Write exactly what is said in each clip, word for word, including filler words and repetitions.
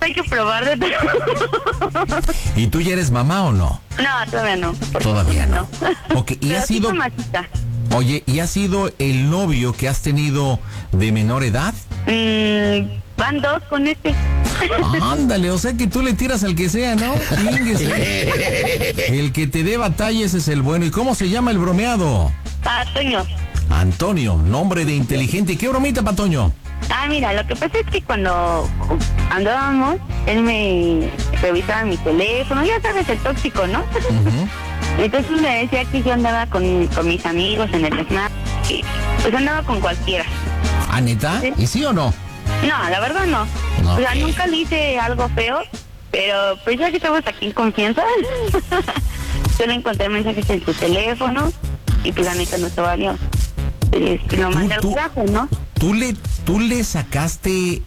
hay que probar de todo. ¿Y tú ya eres mamá o no? No, todavía no. Todavía no. Ok, ¿y Pero ha sido... sí mamacita. Oye, ¿y ha sido el novio que has tenido de menor edad? Mm, van dos con este. Ándale, o sea que tú le tiras al que sea, ¿no? Ínguese. El que te dé batalla ese es el bueno. ¿Y cómo se llama el bromeado? Ah, Toño. Antonio, nombre de inteligente. ¿Qué bromita, pa' Toño? Ah, mira, lo que pasa es que cuando andábamos, él me revisaba mi teléfono, ya sabes, el tóxico, ¿no? Uh-huh. Entonces me decía que yo andaba con, con mis amigos en el Snap, y pues andaba con cualquiera. ¿Ah, neta? ¿Sí? ¿Y sí o no? No, la verdad no. No. O sea, nunca le hice algo feo, pero pues ya que estamos aquí en confianza, yo le encontré mensajes en su teléfono y pues la neta no se valió. Pues, lo mandé al tú- carajo, ¿no? ¿Tú le, tú le sacaste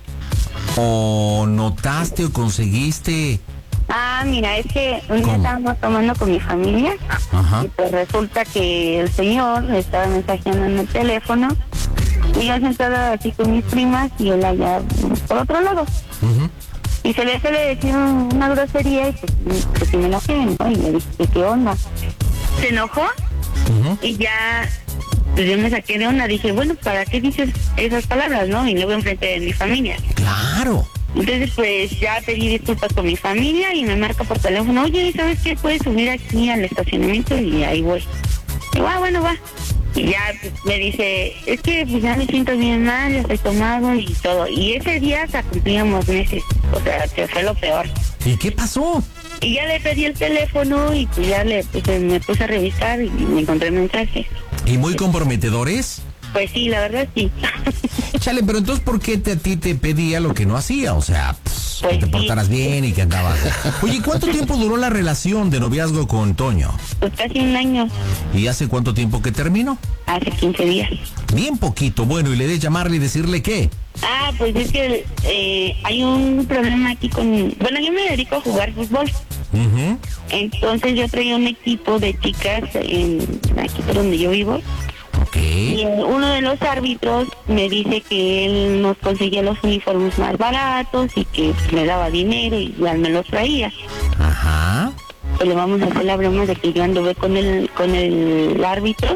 o notaste o conseguiste? Ah, mira, es que un día ¿Cómo? estábamos tomando con mi familia. Ajá. Y pues resulta que el señor le estaba mensajeando en el teléfono y yo sentada así con mis primas y él allá por otro lado. Uh-huh. Y se le hace le decía una grosería y pues, pues sí me enojé, ¿no? Y le dije, ¿qué onda? Se enojó Uh-huh. y ya pues yo me saqué de onda. Dije, bueno, ¿para qué dices esas palabras, no? Y luego enfrente de mi familia. Claro. Entonces, pues, ya pedí disculpas con mi familia y me marca por teléfono, oye, ¿sabes qué? Puedes subir aquí al estacionamiento y ahí voy. Y ah, bueno, va. Y ya pues, me dice, es que pues ya me siento bien mal, ya estoy tomado y todo. Y ese día hasta cumplíamos meses, o sea, que fue lo peor. ¿Y qué pasó? Y ya le pedí el teléfono y pues ya le puse, me puse a revisar y me encontré mensajes. ¿Y muy comprometedores? Pues sí, la verdad sí. Chale, pero entonces, ¿por qué te, a ti te pedía lo que no hacía? O sea, pss, Pues que te sí. portaras bien y que andabas. Oye, ¿cuánto tiempo duró la relación de noviazgo con Toño? Pues casi un año, ¿Y hace cuánto tiempo que terminó? hace quince días. Bien poquito. Bueno, y le de llamarle y decirle qué. Ah, pues es que eh, hay un problema aquí con... Bueno, yo me dedico a jugar fútbol. Uh-huh. Entonces yo traía un equipo de chicas en aquí por donde yo vivo. Ok. Y eh, uno de los árbitros me dice que él nos conseguía los uniformes más baratos y que pues, me daba dinero y ya me los traía. Ajá. Pues le vamos a hacer la broma de que yo anduve con el, con el árbitro.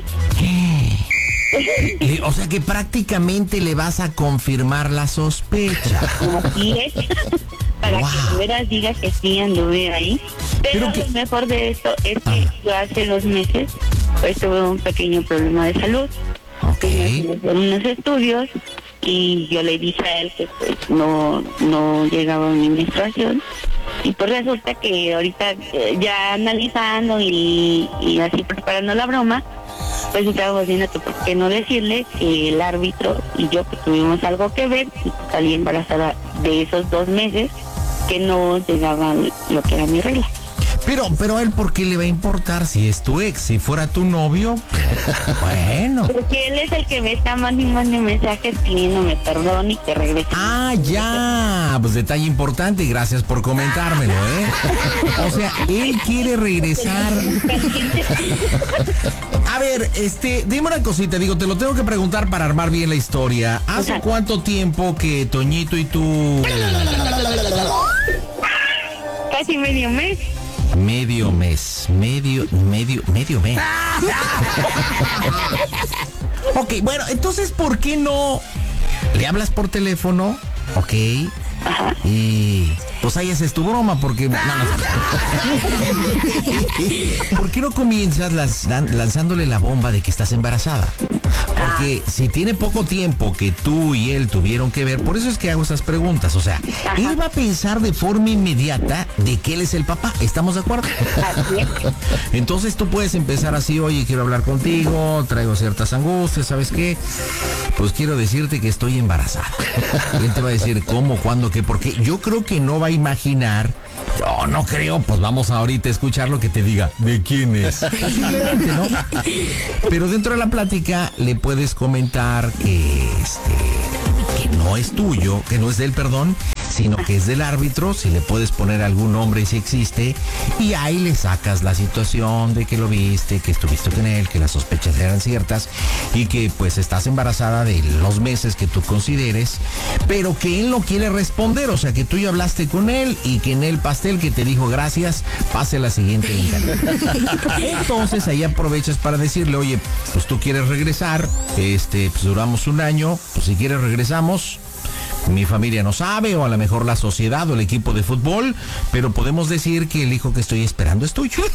Le- o sea que prácticamente le vas a confirmar la sospecha. Así es. Para Wow. que de veras diga que sí anduve ahí. Pero, Pero que- lo mejor de esto es que Ajá. yo hace dos meses pues tuve un pequeño problema de salud. Ok. Me hicieron unos estudios y yo le dije a él que pues no, no llegaba mi menstruación. Y pues resulta que ahorita eh, ya analizando y, y así preparando la broma, pues estábamos viendo que por qué no decirle que el árbitro y yo que tuvimos algo que ver y salí embarazada de esos dos meses que no llegaba lo que era mi regla. Pero, pero a él, ¿por qué le va a importar si es tu ex? Si fuera tu novio, bueno. Porque él es el que me está mandando mensajes pidiéndome perdón y que regrese. Ah, ya. Pues detalle importante, gracias por comentármelo, ¿eh? O sea, él quiere regresar. A ver, este, dime una cosita, digo, te lo tengo que preguntar para armar bien la historia. ¿Hace Ajá. cuánto tiempo que Toñito y tú... Casi medio mes. Medio mes, medio, medio, medio mes. Ok, bueno, entonces, ¿por qué no le hablas por teléfono? Ok. Y pues ahí esa es tu broma, porque... No, no, no. ¿Por qué no comienzas lanzan- lanzándole la bomba de que estás embarazada? Porque si tiene poco tiempo que tú y él tuvieron que ver, por eso es que hago esas preguntas. O sea, él va a pensar de forma inmediata de que él es el papá. ¿Estamos de acuerdo? Así es. Entonces tú puedes empezar así, oye, quiero hablar contigo, traigo ciertas angustias, ¿sabes qué? Pues quiero decirte que estoy embarazada. Y él te va a decir cómo, cuándo, qué, por qué. Yo creo que no va a imaginar, yo no creo, pues vamos ahorita a escuchar lo que te diga. ¿De quién es? Posiblemente, ¿no? Pero dentro de la plática le puedes comentar que, este, que no es tuyo, que no es de él, perdón, sino que es del árbitro, si le puedes poner algún nombre si existe, y ahí le sacas la situación de que lo viste, que estuviste con él, que las sospechas eran ciertas y que pues estás embarazada de los meses que tú consideres, pero que él no quiere responder, o sea que tú ya hablaste con él y que en el pastel que te dijo gracias, pase la siguiente encargada. Entonces ahí aprovechas para decirle, oye, pues tú quieres regresar, este, pues duramos un año, pues si quieres regresamos. Mi familia no sabe, o a lo mejor la sociedad o el equipo de fútbol, pero podemos decir que el hijo que estoy esperando es tuyo.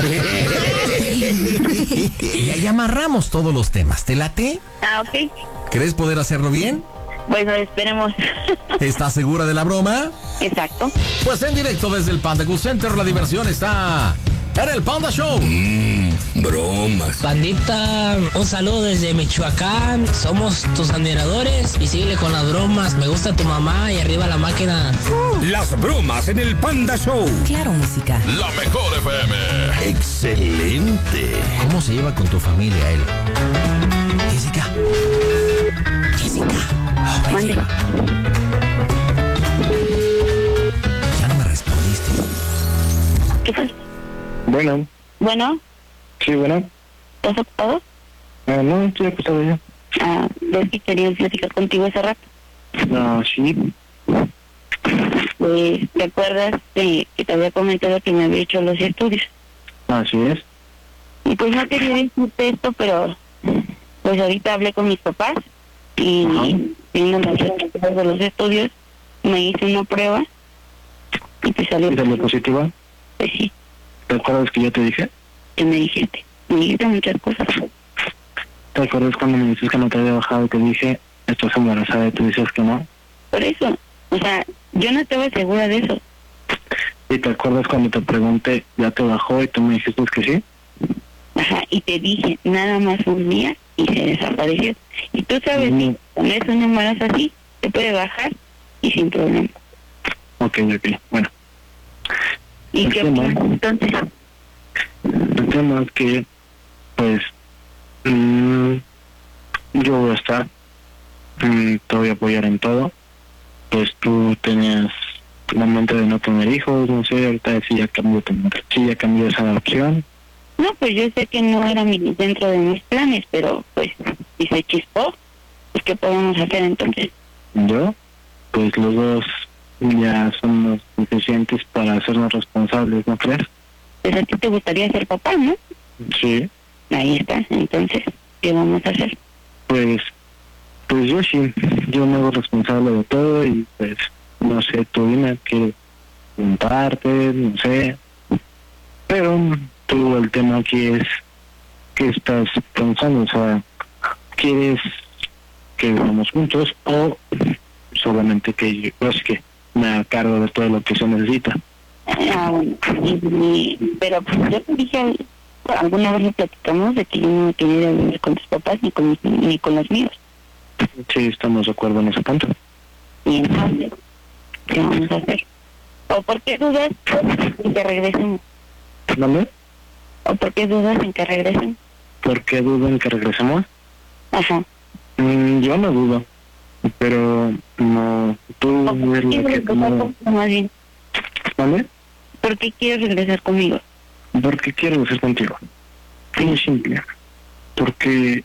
Y ahí amarramos todos los temas. ¿Te late? Ah, ok. ¿Crees poder hacerlo bien? Bueno, esperemos. ¿Estás segura de la broma? Exacto. Pues en directo desde el Panda Cool Center, la diversión está en el Panda Show. Mmm, bromas. Pandita, un saludo desde Michoacán. Somos tus admiradores y síguele con las bromas. Me gusta tu mamá y arriba la máquina. Las bromas en el Panda Show. Claro, música. La mejor F M. Excelente. ¿Cómo se lleva con tu familia él? Jessica. Jessica. Mande. Ya no me respondiste. ¿Qué fue? Bueno, Bueno, sí, bueno. ¿estás ocupado? Ah, no, estoy acostado ya. Ah, ves que quería platicar contigo hace rato. Ah, sí. Pues, ¿te acuerdas de que te había comentado que me había hecho los estudios? Así es. Y pues no quería decirte esto, pero pues ahorita hablé con mis papás y viendo los resultados de los estudios, me hice una prueba y pues salió. ¿Y salió positiva? Pues sí, ¿Te acuerdas que yo te dije? que me dijiste. Me dijiste muchas cosas. ¿Te acuerdas cuando me dices que no te había bajado y te dije, estás embarazada y tú dices que no? Por eso, o sea, yo no estaba segura de eso. ¿Y te acuerdas cuando te pregunté, ya te bajó y tú me dijiste que sí? Ajá, y te dije, nada más un día y se desapareció. Y tú sabes, Mm. que cuando es un embarazo así, te puede bajar y sin problema. Ok, ok, bueno. ¿Y El qué tema- opinas entonces? El tema es que, pues, mmm, yo voy a estar, mmm, te voy a apoyar en todo. Pues tú tenías la mente de no tener hijos, no sé, ahorita sí ya cambió, tu- sí ya cambió esa opción. No, pues yo sé que no era mi, dentro de mis planes, pero pues si se chispó, pues ¿qué podemos hacer entonces? Yo, pues los dos ya somos suficientes para hacernos responsables, ¿no crees? Pues a ti te gustaría ser papá, ¿no? Sí, Ahí está, entonces, ¿qué vamos a hacer? pues, pues yo sí, yo me hago responsable de todo y pues, no sé, tú dime, quieres preguntarte, no sé, pero tú el tema aquí es, ¿qué estás pensando? O sea, ¿quieres que vivamos juntos o solamente que yo, pues que me haga cargo de todo lo que se necesita? Ah, bueno, y, y- pero pues yo te dije, alguna vez le platicamos de que yo no quería ir a vivir con tus papás ni con, mis- ni con los míos. Sí, estamos de acuerdo en ese punto. Y entonces, ¿qué vamos a hacer? ¿O por qué dudas en que regresen? ¿Dónde? ¿O por qué dudas en que regresen? ¿Por qué dudo en que regresemos? Ajá. Mm, yo no dudo, pero no, tú ¿O por es qué lo quieres que regresar no... conmigo más bien? ¿Vale? ¿Por qué quieres regresar conmigo? Porque quiero ser contigo. Muy simple. Porque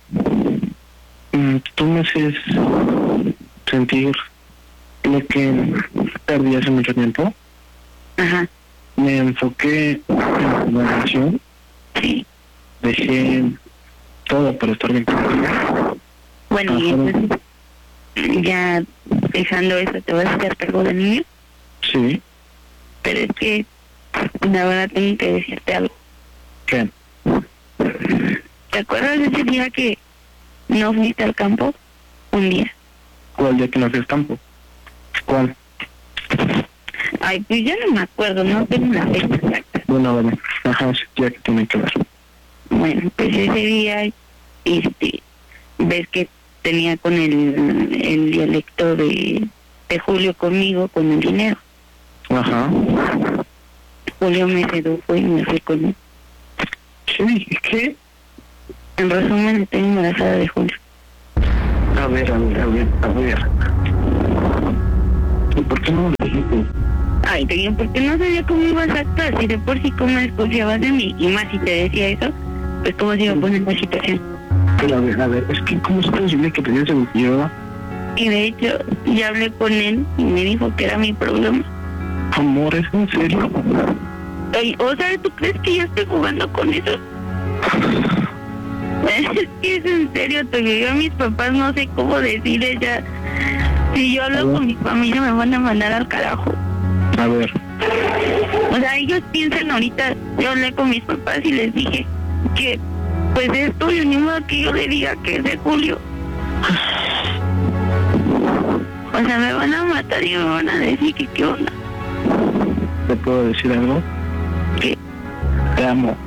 mm, tú me haces sentir lo que perdí hace mucho tiempo. Ajá. Me enfoqué en la relación, Sí. dejé todo para estar bien contigo. Bueno, y Ajá. entonces, ya dejando eso, ¿te vas a hacer cargo del niño? Sí, Pero es que, la verdad, tengo que decirte algo. ¿qué? ¿Te acuerdas de ese día que no fuiste al campo? Un día. ¿Cuál día que no hacías campo? ¿Cuál? Ay, pues ya no me acuerdo, no tengo la fecha exacta. Bueno, vale. Ajá, sí, ya que tiene que ver. Bueno, pues ese día, este, ves que tenía con el, el dialecto de, de Julio conmigo, con el dinero. Ajá. Julio me sedujo y me fui con él. Sí, ¿qué? En resumen, estoy embarazada de Julio. A ver, a ver, a ver, a ver. ¿Y por qué no le dijiste? Ay, Toño, porque no sabía cómo ibas a actuar. Si de por sí como desconfiabas de mí, y más si te decía eso, pues cómo se iba a poner la situación. Pero a ver, a ver, es que ¿cómo es posible que te digas el que llevaba? Y de hecho, ya hablé con él y me dijo que era mi problema. Amor, ¿es en serio? Ay, o sea, ¿tú crees que yo estoy jugando con eso? Es que es en serio, Toño. Yo a mis papás no sé cómo decirles ya. Si yo hablo con mi familia me van a mandar al carajo. A ver. O sea, ellos piensan ahorita, yo hablé con mis papás y les dije que pues es tuyo, ni modo que yo le diga que es de Julio. O sea, me van a matar y me van a decir que qué onda. ¿Te puedo decir algo? ¿Qué? Te amo.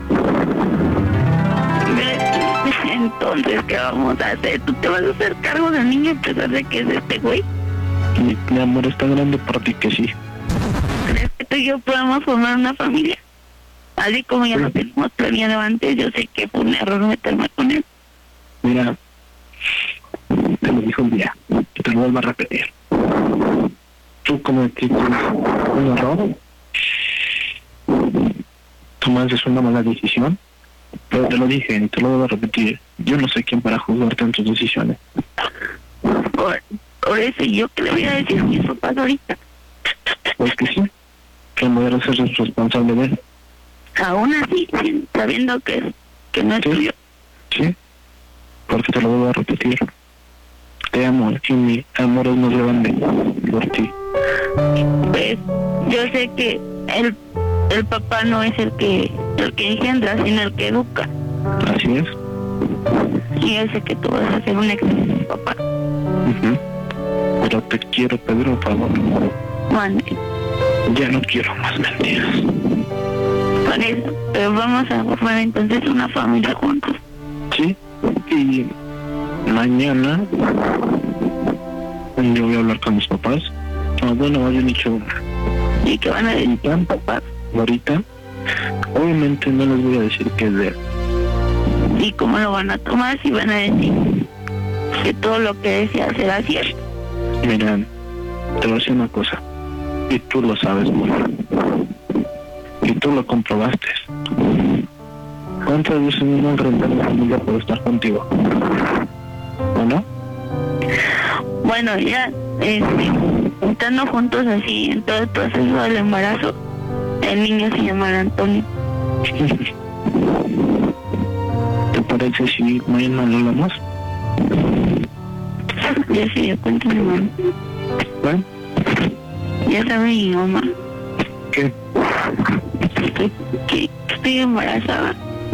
Entonces, ¿qué vamos a hacer? ¿Tú te vas a hacer cargo del niño a pesar de que es este güey? Mi, mi amor es tan grande para ti que sí. ¿Crees que tú y yo podamos formar una familia? Así como ya lo tenemos planeado antes, yo sé que fue un error meterme con él. Mira, te lo dijo un día, que te lo vuelvo a repetir. Tú cometiste un error, tomaste una mala decisión, pero te lo dije y te lo vuelvo a repetir. Yo no sé quién para juzgarte en tus decisiones. Por, por eso, ¿y yo qué le voy a decir a mis papás ahorita? Pues que sí, que me voy a ser responsable de él. Aún así, sin- sabiendo que, que no es ¿Sí? tuyo. Sí, porque te lo vuelvo a repetir. Te amo y mi amor es más grande por ti. Pues yo sé que el, el papá no es el que el que engendra, sino el que educa. Así es. Y yo sé que tú vas a ser un excelente papá. Ujú. Pero te quiero pedir un favor. Mande, Ya no quiero más mentiras. por eso. Pero vamos a formar entonces una familia juntos. Sí, y mañana yo voy a hablar con mis papás. Ah, bueno, habían dicho Y que van a decir, papá, ahorita. Obviamente no les voy a decir que es de él. y cómo lo van a tomar, si van a decir que todo lo que desea será cierto. Mira, te voy a decir una cosa. Y tú lo sabes muy bien. Y tú lo comprobaste. ¿Cuántas veces me he enfrentado a mi familia por estar contigo? ¿O no? Bueno, ya, este, estando juntos así en todo el proceso del embarazo, el niño se llamará Antonio. ¿Te parece si mañana lo hablamos? Ya se dio cuenta mi mamá. ¿Bueno? Ya sabe mi mamá ¿Qué? que, que estoy embarazada.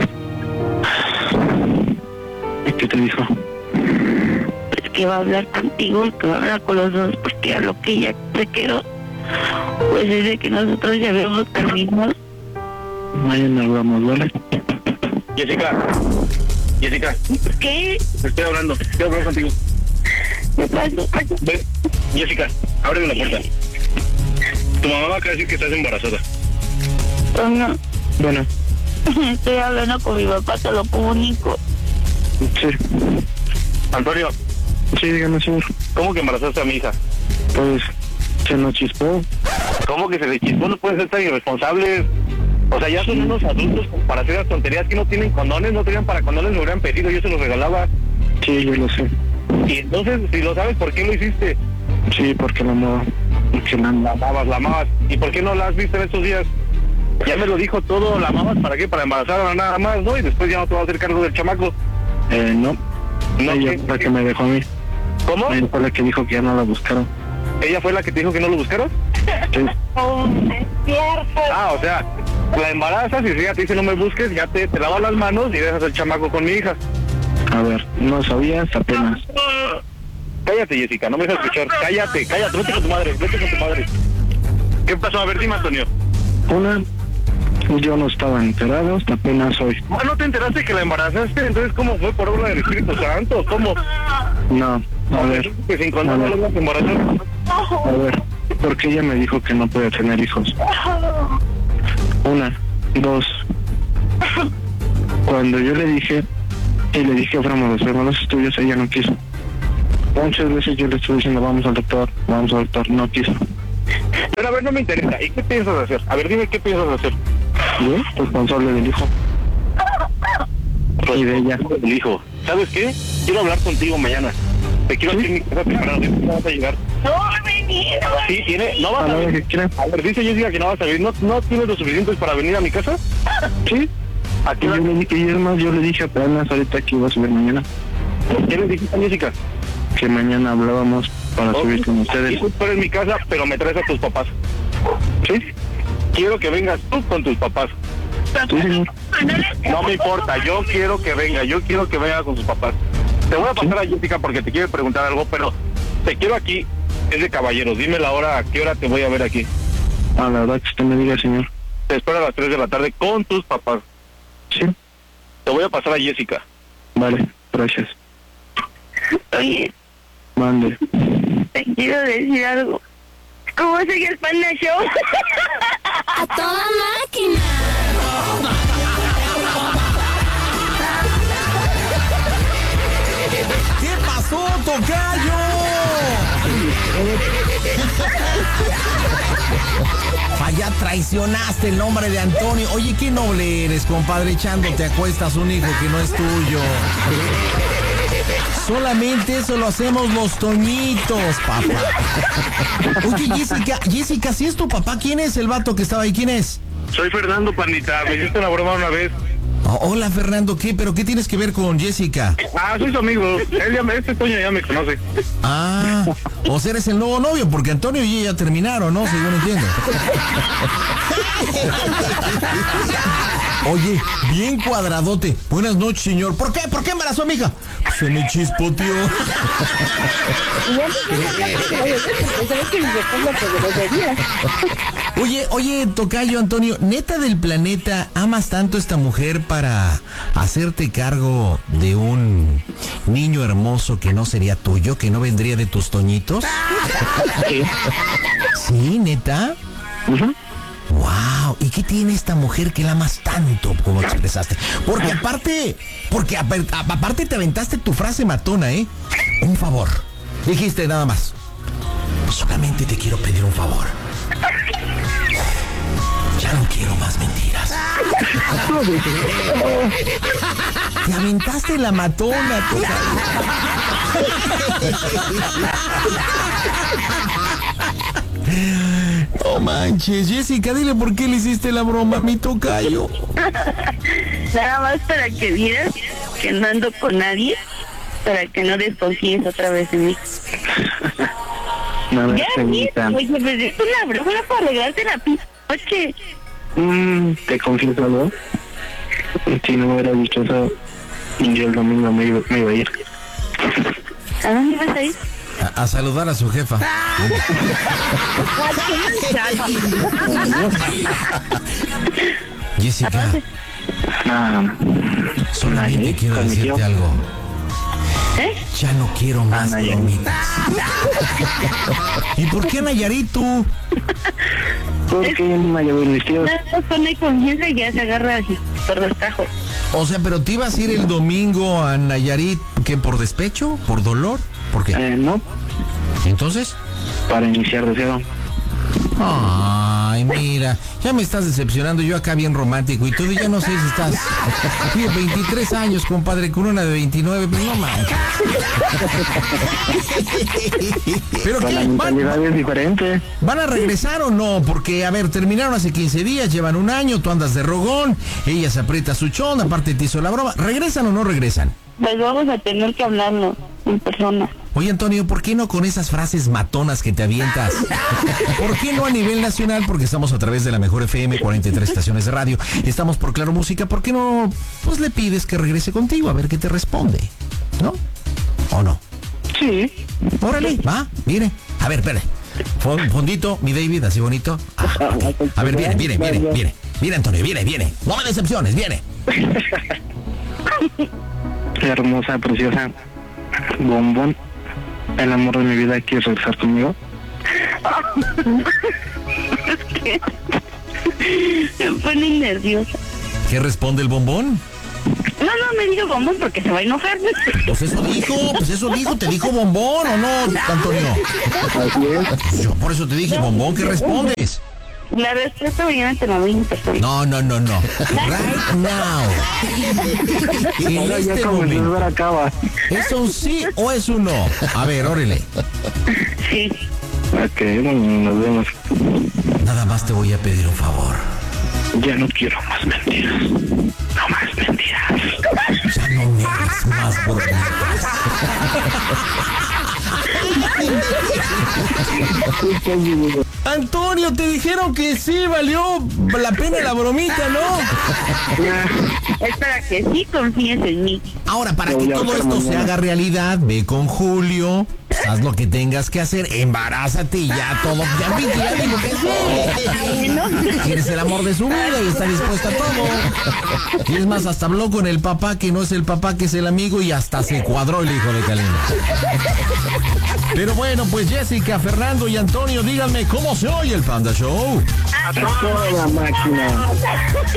¿Y qué te dijo? Pues que va a hablar contigo y que va a hablar con los dos, porque a lo que ella se quedó, pues es de que nosotros ya habíamos terminado. Mañana hablamos, ¿vale? Jessica, Jessica, ¿Qué? te estoy hablando, quiero hablar contigo. ¿Qué pasó? Ven, Jessica, ábreme la puerta. Tu mamá va a decir que estás embarazada. Oh, no. Bueno, Estoy hablando con mi papá, te lo comunico. sí. Antonio, Sí, dígame, señor. ¿cómo que embarazaste a mi hija? Pues, se nos chispó. ¿Cómo que se le chispó? No pueden ser tan irresponsables. O sea, ya son unos adultos como para hacer las tonterías que no tienen condones, no tenían para condones, me hubieran pedido, yo se los regalaba. Sí, yo lo sé. Y entonces, si lo sabes, ¿por qué lo hiciste? Sí, porque la amaba. Porque la La amaba. amabas, la amabas. ¿Y por qué no la has visto en estos días? Ya me lo dijo todo, la amabas, ¿para qué? Para embarazar nada más, ¿no? Y después ya no te vas a hacer cargo del chamaco. Eh, no. No, Ella ¿qué? fue la que me dejó a mí. ¿Cómo? Ella fue la que dijo que ya no la buscaron. ¿Ella fue la que te dijo que no lo buscaras? Sí. Oh, es cierto. Ah, o sea, la embarazas y si ella te dice no me busques, ya te, te lavas las manos y dejas el chamaco con mi hija. A ver, no sabías apenas. Cállate, Jessica, no me dejas escuchar. Cállate, cállate, vete con tu madre, vete con tu madre. ¿Qué pasó? A ver, dime, Antonio. Una, yo no estaba enterado hasta apenas hoy. Ah, ¿no te enteraste que la embarazaste? Entonces, ¿cómo fue? ¿Por obra del Espíritu Santo? ¿Cómo? No, a ver, Que sin contar a no ver. lo vas a embarazar. a ver. Porque ella me dijo que no podía tener hijos. Una, dos. Cuando yo le dije, y le dije, fuéramos los hermanos estudios, ella no quiso. Muchas veces yo le estuve diciendo, vamos al doctor, vamos al doctor, no quiso. Pero a ver, no me interesa. ¿Y qué piensas hacer? A ver, dime qué piensas hacer. Yo, responsable del hijo. Y de ella. El hijo. ¿Sabes qué? Quiero hablar contigo mañana. Te quiero decir mi casa temprano. ¿No vas a llegar? No va a venir, no va a Sí, tiene. ¿No vas A a la hora venir? que quieran. A ver, dice Jessica que no vas a venir. ¿No, no tienes lo suficiente para venir a mi casa? Sí. ¿A qué Y yo hora? le dije, y es más, yo le dije apenas ahorita que iba a subir mañana. ¿Qué les dijiste a Jessica? Que mañana hablábamos para subir con ustedes. Tú en mi casa, pero me traes a tus papás. ¿Sí? Quiero que vengas tú con tus papás. Sí, señor. No me importa, yo quiero que venga, yo quiero que venga con sus papás. Te voy a pasar a Jessica porque te quiero preguntar algo, pero te quiero aquí, es de caballeros. Dime la hora, a qué hora te voy a ver aquí. A la verdad que usted me diga, señor. Te espero a las tres de la tarde con tus papás. Sí. Te voy a pasar a Jessica. Vale, gracias. Oye, Mande. te quiero decir algo. ¿Cómo sigue el Panda Show? A toda máquina. ¿Qué pasó, tocayo? Allá traicionaste el nombre de Antonio. Oye, qué noble eres, compadre, echándote a cuestas un hijo que no es tuyo. Solamente eso lo hacemos los toñitos, papá. Oye, Jessica, Jessica, si es tu papá, ¿quién es el vato que estaba ahí? ¿Quién es? Soy Fernando, pandita, me hiciste una broma una vez. Oh, hola, Fernando, ¿qué? ¿Pero qué tienes que ver con Jessica? Ah, soy su amigo, él ya me, este Toño ya me conoce. Ah, o sea, eres el nuevo novio, porque Antonio y ella ya terminaron, ¿no? Según entiendo. Oye, bien cuadradote. Buenas noches, señor. ¿Por qué? ¿Por qué embarazó a mi hija? Se me chispoteó. Oye, oye, tocayo Antonio, neta del planeta, ¿amas tanto a esta mujer para hacerte cargo de un niño hermoso que no sería tuyo, que no vendría de tus toñitos? Sí. ¿Sí, neta? Uh-huh. Wow, ¿y qué tiene esta mujer que la amas tanto, como expresaste? Porque aparte, porque a- a- aparte te aventaste tu frase matona, ¿eh? Un favor. Dijiste nada más. Solamente te quiero pedir un favor. Ya no quiero más mentiras. Te aventaste la matona, tú. No manches, Jessica, dile por qué le hiciste la broma a mi tocayo. Nada más para que vieras que no ando con nadie, para que no desconfíes otra vez en mí. Nada, Ya, señorita. oye, pues es una broma para arreglarte la pinche noche. Mm, te confieso algo. Si no me hubiera dicho eso, yo el domingo me iba, me iba a ir. ¿A dónde vas a ir? A, a saludar a su jefa. Jessica, Ah, solamente Nayarit, quiero con mi decirte tío. algo. ¿Eh? Ya no quiero más Ah, Nayarit. bromitas. ¿Y por qué Nayarit tú? porque me llevo mis tíos. Nada más pone confianza y ya se agarra así por los tajos. O sea, pero te ibas a ir el domingo a Nayarit, ¿qué? ¿Por despecho? ¿Por dolor? ¿Por qué? Eh, no, Entonces. para iniciar de cero. Ay, mira, ya me estás decepcionando, yo acá bien romántico y todo, y ya no sé si estás... Tienes veintitrés años, compadre, con una de veintinueve, pues no manches. ¿Pero Con qué? la ¿Van, mentalidad es diferente. van a regresar o no? Porque, a ver, terminaron hace quince días, llevan un año, tú andas de rogón, ella se aprieta su chón, aparte te hizo la broma. ¿Regresan o no regresan? Pues vamos a tener que hablarlo en persona. Oye, Antonio, ¿por qué no con esas frases matonas que te avientas? ¿Por qué no a nivel nacional? Porque estamos a través de la Mejor F M, cuarenta y tres estaciones de radio. Estamos por Claro Música. ¿Por qué no, pues le pides que regrese contigo a ver qué te responde? ¿No? ¿O no? Sí. Órale, va, viene. A ver, espere. Fon- Fondito, mi David, así bonito. Ah, ok. A ver, viene, viene, viene, viene. Viene, Antonio, viene, viene. No me decepciones, viene. Hermosa, preciosa. Bombón. El amor de mi vida, ¿quieres regresar conmigo? Me pone nerviosa. ¿Qué responde el bombón? No, no me dijo bombón porque se va a enojar. Pues eso dijo, pues eso dijo, ¿te dijo bombón o no, Antonio? Así es. Yo por eso te dije, bombón, ¿qué respondes? La respuesta mañana te la doy en persona. No, no, no, no. Right now. En Ahora ya este como el momento. ver acaba. ¿Es un sí o es un no? A ver, órale. Sí. Ok, nos vemos. Nada más te voy a pedir un favor. Ya no quiero más mentiras. No más mentiras. Ya no me hagas más bromitas. Antonio, te dijeron que sí valió la pena la bromita, ¿no? Es para que sí confíes en mí. Ahora, para Lo que voy a todo hacer esto se mañana. haga realidad, ve con Julio, haz lo que tengas que hacer, embarázate y ya todo. Ya vi que ya digo que sí. Eres el amor de su vida y está dispuesta a todo. Y es más, hasta habló con el papá que no es el papá, que es el amigo, y hasta se cuadró el hijo de Kalina. Pero bueno, pues Jessica, Fernando y Antonio, díganme cómo se oye el Panda Show. A toda máquina.